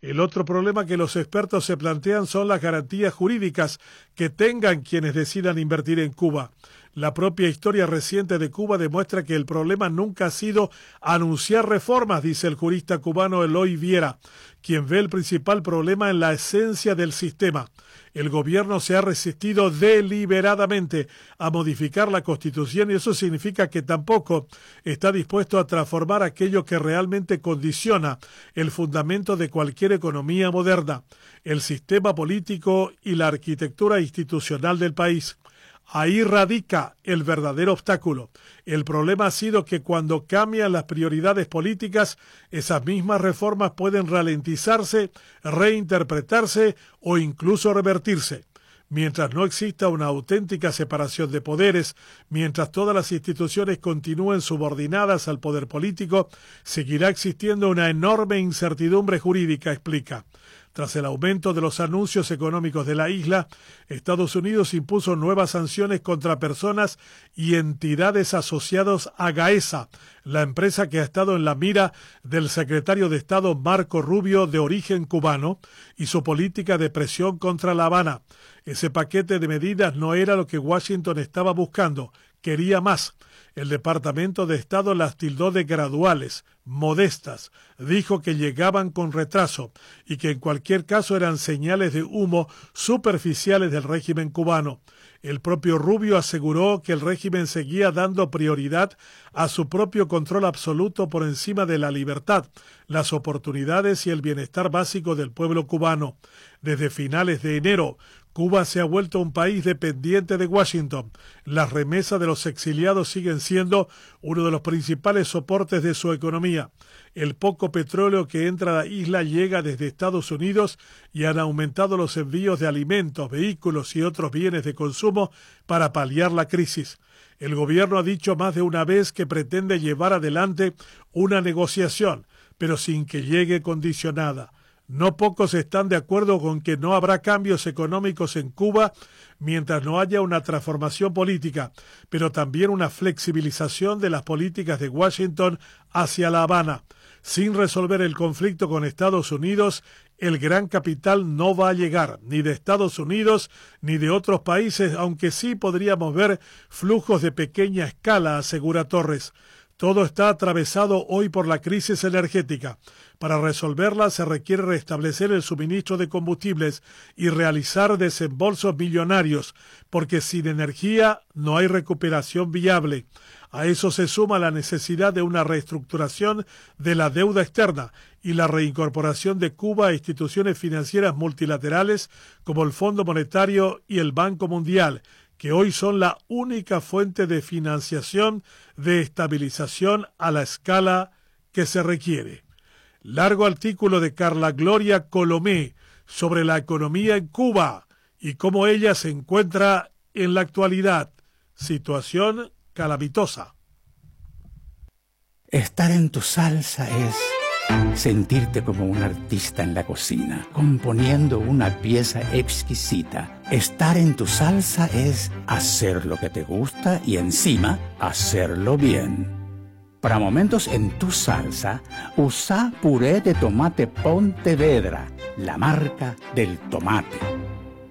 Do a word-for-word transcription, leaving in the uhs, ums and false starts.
El otro problema que los expertos se plantean son las garantías jurídicas que tengan quienes decidan invertir en Cuba. La propia historia reciente de Cuba demuestra que el problema nunca ha sido anunciar reformas, dice el jurista cubano Eloy Viera, quien ve el principal problema en la esencia del sistema. El gobierno se ha resistido deliberadamente a modificar la Constitución y eso significa que tampoco está dispuesto a transformar aquello que realmente condiciona el fundamento de cualquier economía moderna, el sistema político y la arquitectura institucional del país. Ahí radica el verdadero obstáculo. El problema ha sido que cuando cambian las prioridades políticas, esas mismas reformas pueden ralentizarse, reinterpretarse o incluso revertirse. Mientras no exista una auténtica separación de poderes, mientras todas las instituciones continúen subordinadas al poder político, seguirá existiendo una enorme incertidumbre jurídica, explica. Tras el aumento de los anuncios económicos de la isla, Estados Unidos impuso nuevas sanciones contra personas y entidades asociados a Gaesa, la empresa que ha estado en la mira del secretario de Estado Marco Rubio, de origen cubano, y su política de presión contra La Habana. Ese paquete de medidas no era lo que Washington estaba buscando, quería más. El Departamento de Estado las tildó de graduales, modestas, dijo que llegaban con retraso y que en cualquier caso eran señales de humo superficiales del régimen cubano. El propio Rubio aseguró que el régimen seguía dando prioridad a su propio control absoluto por encima de la libertad, las oportunidades y el bienestar básico del pueblo cubano. Desde finales de enero, Cuba se ha vuelto un país dependiente de Washington. Las remesas de los exiliados siguen siendo uno de los principales soportes de su economía. El poco petróleo que entra a la isla llega desde Estados Unidos y han aumentado los envíos de alimentos, vehículos y otros bienes de consumo para paliar la crisis. El gobierno ha dicho más de una vez que pretende llevar adelante una negociación, pero sin que llegue condicionada. No pocos están de acuerdo con que no habrá cambios económicos en Cuba mientras no haya una transformación política, pero también una flexibilización de las políticas de Washington hacia La Habana. Sin resolver el conflicto con Estados Unidos, el gran capital no va a llegar, ni de Estados Unidos ni de otros países, aunque sí podríamos ver flujos de pequeña escala, asegura Torres. Todo está atravesado hoy por la crisis energética. Para resolverla se requiere restablecer el suministro de combustibles y realizar desembolsos millonarios, porque sin energía no hay recuperación viable. A eso se suma la necesidad de una reestructuración de la deuda externa y la reincorporación de Cuba a instituciones financieras multilaterales como el Fondo Monetario y el Banco Mundial, que hoy son la única fuente de financiación de estabilización a la escala que se requiere. Largo artículo de Carla Gloria Colomé sobre la economía en Cuba y cómo ella se encuentra en la actualidad. Situación calamitosa. Estar en tu salsa es sentirte como un artista en la cocina, componiendo una pieza exquisita. Estar en tu salsa es hacer lo que te gusta y encima hacerlo bien. Para momentos en tu salsa, usa puré de tomate Pontevedra, la marca del tomate.